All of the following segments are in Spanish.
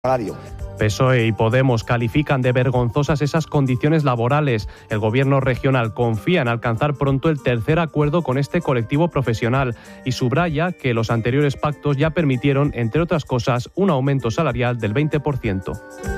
PSOE y Podemos califican de vergonzosas esas condiciones laborales. El gobierno regional confía en alcanzar pronto el tercer acuerdo con este colectivo profesional y subraya que los anteriores pactos ya permitieron, entre otras cosas, un aumento salarial del 20%.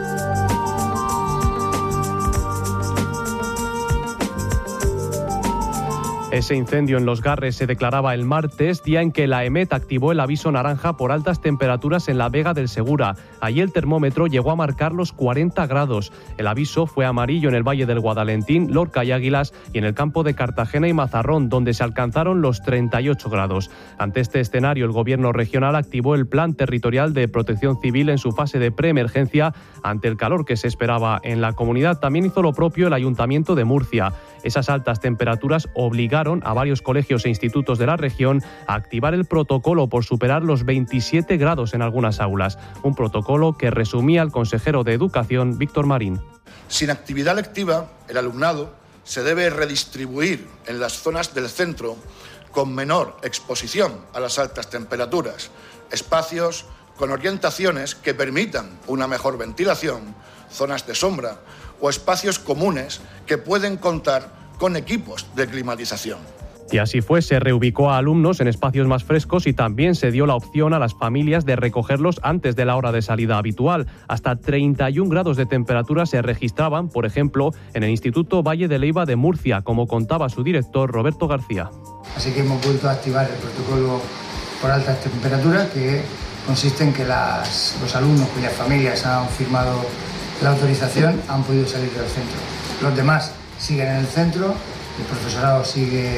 Ese incendio en Los Garres se declaraba el martes, día en que la EMET activó el aviso naranja por altas temperaturas en la Vega del Segura. Allí el termómetro llegó a marcar los 40 grados. El aviso fue amarillo en el Valle del Guadalentín, Lorca y Águilas y en el campo de Cartagena y Mazarrón, donde se alcanzaron los 38 grados. Ante este escenario, el gobierno regional activó el Plan Territorial de Protección Civil en su fase de preemergencia ante el calor que se esperaba en la comunidad. También hizo lo propio el Ayuntamiento de Murcia. Esas altas temperaturas obligaron a varios colegios e institutos de la región a activar el protocolo por superar los 27 grados en algunas aulas. Un protocolo que resumía el consejero de Educación, Víctor Marín. Sin actividad lectiva, el alumnado se debe redistribuir en las zonas del centro con menor exposición a las altas temperaturas, espacios con orientaciones que permitan una mejor ventilación, zonas de sombra o espacios comunes que pueden contar con equipos de climatización. Y así fue, se reubicó a alumnos en espacios más frescos y también se dio la opción a las familias de recogerlos antes de la hora de salida habitual. Hasta 31 grados de temperatura se registraban, por ejemplo, en el Instituto Valle de Leiva de Murcia, como contaba su director Roberto García. Así que hemos vuelto a activar el protocolo por altas temperaturas, que consiste en que los alumnos cuyas familias han firmado la autorización han podido salir del centro. Los demás siguen en el centro, el profesorado sigue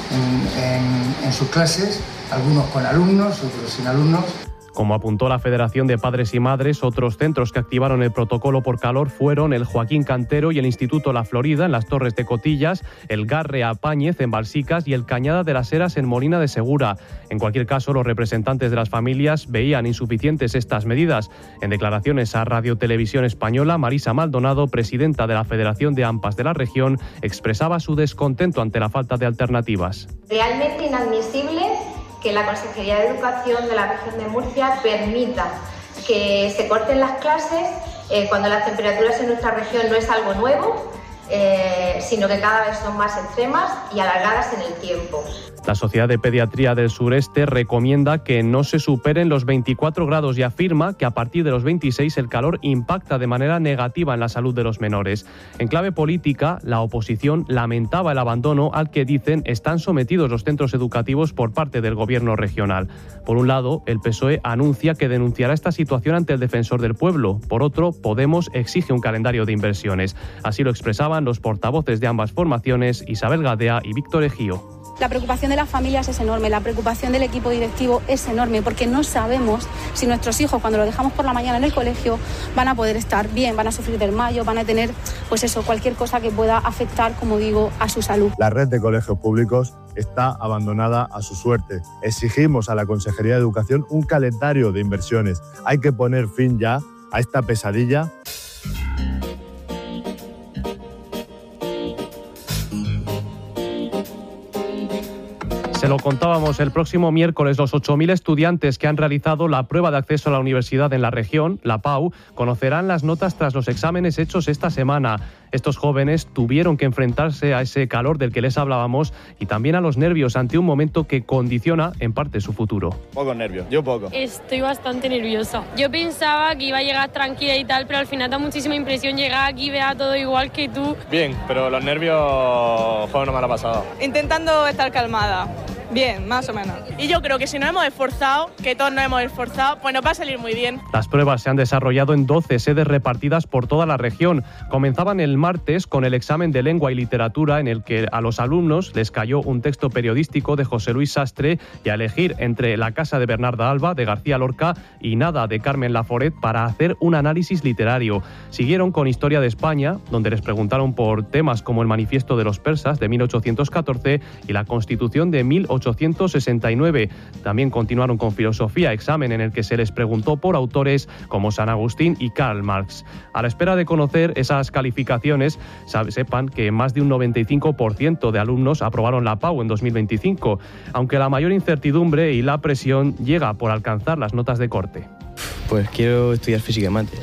en sus clases, algunos con alumnos, otros sin alumnos. Como apuntó la Federación de Padres y Madres, otros centros que activaron el protocolo por calor fueron el Joaquín Cantero y el Instituto La Florida en las Torres de Cotillas, el Garre Apáñez en Balsicas y el Cañada de las Heras en Molina de Segura. En cualquier caso, los representantes de las familias veían insuficientes estas medidas. En declaraciones a Radio Televisión Española, Marisa Maldonado, presidenta de la Federación de AMPAs de la región, expresaba su descontento ante la falta de alternativas. Realmente inadmisible que la Consejería de Educación de la región de Murcia permita que se corten las clases cuando las temperaturas en nuestra región no es algo nuevo, sino que cada vez son más extremas y alargadas en el tiempo. La Sociedad de Pediatría del Sureste recomienda que no se superen los 24 grados y afirma que a partir de los 26 el calor impacta de manera negativa en la salud de los menores. En clave política, la oposición lamentaba el abandono al que dicen están sometidos los centros educativos por parte del gobierno regional. Por un lado, el PSOE anuncia que denunciará esta situación ante el Defensor del Pueblo. Por otro, Podemos exige un calendario de inversiones. Así lo expresaban los portavoces de ambas formaciones, Isabel Gadea y Víctor Ejío. La preocupación de las familias es enorme, la preocupación del equipo directivo es enorme, porque no sabemos si nuestros hijos, cuando los dejamos por la mañana en el colegio, van a poder estar bien, van a sufrir desmayo, van a tener, cualquier cosa que pueda afectar, como digo, a su salud. La red de colegios públicos está abandonada a su suerte. Exigimos a la Consejería de Educación un calendario de inversiones. Hay que poner fin ya a esta pesadilla. Se lo contábamos el próximo miércoles, los 8.000 estudiantes que han realizado la prueba de acceso a la universidad en la región, la PAU, conocerán las notas tras los exámenes hechos esta semana. Estos jóvenes tuvieron que enfrentarse a ese calor del que les hablábamos y también a los nervios ante un momento que condiciona en parte su futuro. Poco nervios, yo poco. Estoy bastante nerviosa. Yo pensaba que iba a llegar tranquila y tal, pero al final da muchísima impresión llegar aquí y ver a todo igual que tú. Bien, pero los nervios, no me lo ha pasado. Intentando estar calmada. Bien, más o menos. Y yo creo que si nos hemos esforzado, que todos nos hemos esforzado, pues nos va a salir muy bien. Las pruebas se han desarrollado en 12 sedes repartidas por toda la región. Comenzaban el martes con el examen de lengua y literatura, en el que a los alumnos les cayó un texto periodístico de José Luis Sastre y a elegir entre La casa de Bernarda Alba, de García Lorca, y Nada, de Carmen Laforet, para hacer un análisis literario. Siguieron con Historia de España, donde les preguntaron por temas como el Manifiesto de los Persas, de 1814, y la Constitución de 1869. También continuaron con Filosofía, examen en el que se les preguntó por autores como San Agustín y Karl Marx. A la espera de conocer esas calificaciones, sepan que más de un 95% de alumnos aprobaron la PAU en 2025, aunque la mayor incertidumbre y la presión llega por alcanzar las notas de corte. Pues quiero estudiar física y mates.